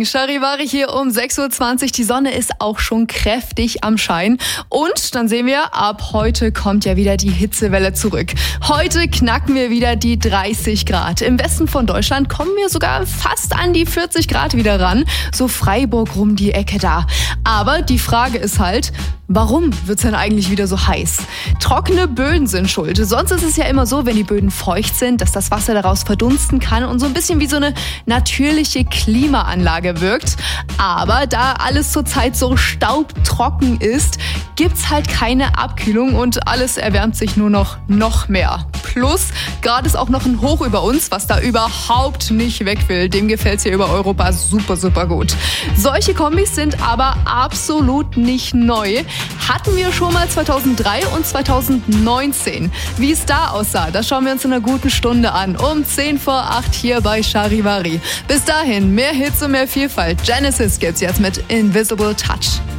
Morgen, Charivari hier um 6.20 Uhr. Die Sonne ist auch schon kräftig am Schein. Und dann sehen wir, ab heute kommt ja wieder die Hitzewelle zurück. Heute knacken wir wieder die 30 Grad. Im Westen von Deutschland kommen wir sogar fast an die 40 Grad wieder ran. So Freiburg rum die Ecke da. Aber die Frage ist halt, warum wird's denn eigentlich wieder so heiß? Trockene Böden sind schuld. Sonst ist es ja immer so, wenn die Böden feucht sind, dass das Wasser daraus verdunsten kann und so ein bisschen wie so eine natürliche Klimaanlage wirkt. Aber da alles zurzeit so staubtrocken ist, gibt's halt keine Abkühlung und alles erwärmt sich nur noch mehr. Plus, gerade ist auch noch ein Hoch über uns, was da überhaupt nicht weg will. Dem gefällt's hier über Europa super, super gut. Solche Kombis sind aber absolut nicht neu. Hatten wir schon mal 2003 und 2019. Wie es da aussah, das schauen wir uns in einer guten Stunde an. Um 10 vor 8 hier bei Charivari. Bis dahin, mehr Hits und mehr Vielfalt. Genesis gibt's jetzt mit Invisible Touch.